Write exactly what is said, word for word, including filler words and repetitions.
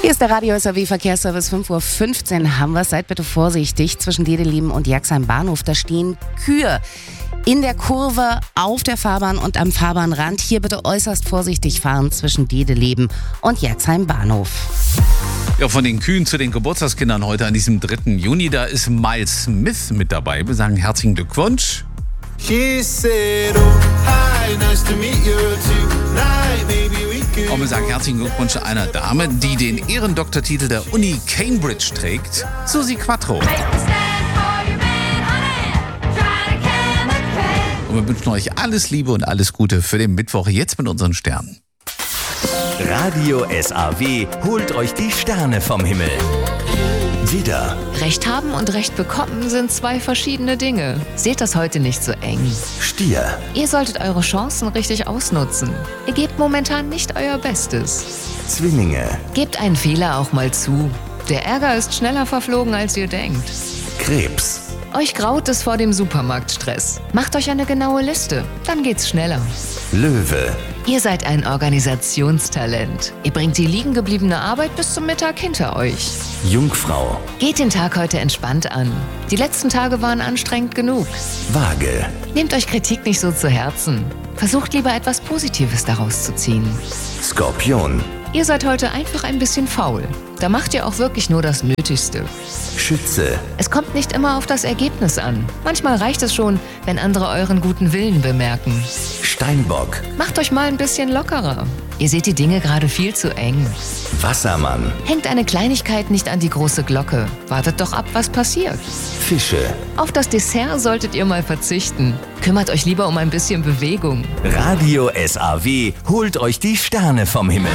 Hier ist der Radio S A W Verkehrsservice. fünf Uhr fünfzehn haben wir. Seid bitte vorsichtig. Zwischen Dedeleben und Jagsheim Bahnhof, da stehen Kühe in der Kurve, auf der Fahrbahn und am Fahrbahnrand. Hier bitte äußerst vorsichtig fahren zwischen Dedeleben und Jagsheim Bahnhof. Ja, von den Kühen zu den Geburtstagskindern heute an diesem dritten Juni, da ist Miles Smith mit dabei. Wir sagen herzlichen Glückwunsch. She said, oh, hi, nice to meet you tonight, maybe we could. Und wir sagen herzlichen Glückwunsch einer Dame, die den Ehrendoktortitel der Uni Cambridge trägt, Susi Quattro. Und wir wünschen euch alles Liebe und alles Gute für den Mittwoch, jetzt mit unseren Sternen. Radio S A W holt euch die Sterne vom Himmel. Widder, Recht haben und Recht bekommen sind zwei verschiedene Dinge. Seht das heute nicht so eng. Stier, Ihr solltet eure Chancen richtig ausnutzen. Ihr gebt momentan nicht euer Bestes. Zwillinge, Gebt einen Fehler auch mal zu. Der Ärger ist schneller verflogen, als ihr denkt. Krebs, Euch graut es vor dem Supermarktstress. Macht euch eine genaue Liste, dann geht's schneller. Löwe, Ihr seid ein Organisationstalent. Ihr bringt die liegen gebliebene Arbeit bis zum Mittag hinter euch. Jungfrau, Geht den Tag heute entspannt an. Die letzten Tage waren anstrengend genug. Waage, Nehmt euch Kritik nicht so zu Herzen. Versucht lieber etwas Positives daraus zu ziehen. Skorpion, Ihr seid heute einfach ein bisschen faul. Da macht ihr auch wirklich nur das Nötigste. Schütze, Es kommt nicht immer auf das Ergebnis an. Manchmal reicht es schon, wenn andere euren guten Willen bemerken. Steinbock, Macht euch mal ein bisschen lockerer. Ihr seht die Dinge gerade viel zu eng. Wassermann, Hängt eine Kleinigkeit nicht an die große Glocke. Wartet doch ab, was passiert. Fische. Auf das Dessert solltet ihr mal verzichten. Kümmert euch lieber um ein bisschen Bewegung. Radio S A W holt euch die Sterne vom Himmel.